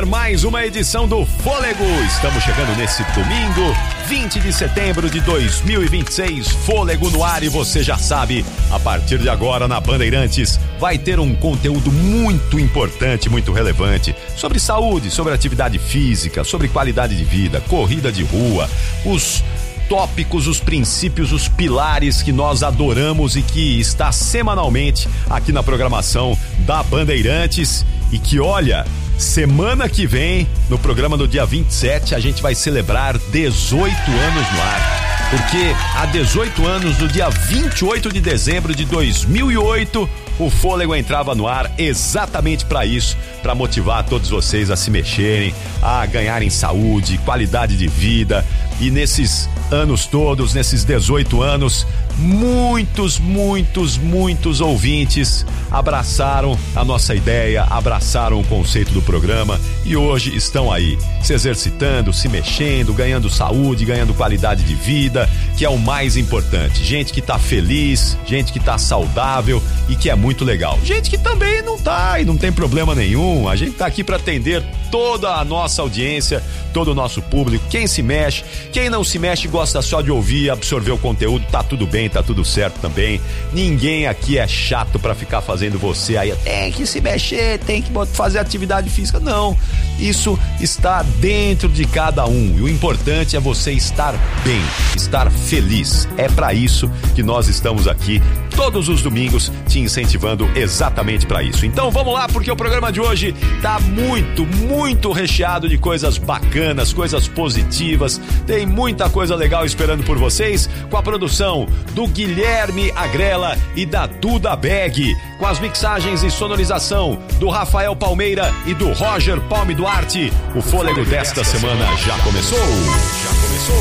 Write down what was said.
ar mais uma edição do Fôlego. Estamos chegando nesse domingo, 20 de setembro de 2026. Fôlego no ar e você já sabe, a partir de agora na Bandeirantes vai ter um conteúdo muito importante, muito relevante sobre saúde, sobre atividade física, sobre qualidade de vida, corrida de rua, os tópicos, os princípios, os pilares que nós adoramos e que está semanalmente aqui na programação da Bandeirantes e que, olha, semana que vem, no programa do dia 27, a gente vai celebrar 18 anos no ar. Porque há 18 anos, no dia 28 de dezembro de 2008, o Fôlego entrava no ar exatamente para isso, para motivar todos vocês a se mexerem, a ganharem saúde, qualidade de vida. E nesses anos todos, nesses 18 anos, muitos ouvintes abraçaram a nossa ideia, abraçaram o conceito do programa e hoje estão aí, se exercitando, se mexendo, ganhando saúde, ganhando qualidade de vida, que é o mais importante. Gente que tá feliz, gente que tá saudável e que é muito legal. Gente que também não tá e não tem problema nenhum. A gente tá aqui para atender toda a nossa audiência, todo o nosso público, quem se mexe, quem não se mexe gosta só de ouvir, absorver o conteúdo, tá tudo bem, tá tudo certo também. Ninguém aqui é chato pra ficar fazendo você aí, tem que se mexer, tem que fazer atividade física. Não, isso está dentro de cada um e o importante é você estar bem, estar feliz. É pra isso que nós estamos aqui todos os domingos te incentivando exatamente pra isso. Então vamos lá, porque o programa de hoje tá muito recheado de coisas bacanas, coisas positivas. Tem muita coisa legal esperando por vocês, com a produção do Guilherme Agrela e da Duda Beg, com as mixagens e sonorização do Rafael Palmeira e do Roger Palme Duarte. O Fôlego desta semana já começou.